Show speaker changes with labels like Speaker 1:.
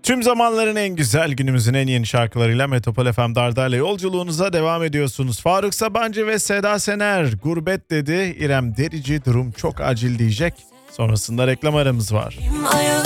Speaker 1: Tüm zamanların en güzel, günümüzün en yeni şarkılarıyla Metropol FM Dardar'la yolculuğunuza devam ediyorsunuz. Faruk Sabancı ve Seda Sener gurbet dedi. İrem Derici durum çok acil diyecek. Sonrasında reklam aramız var.
Speaker 2: Ayağı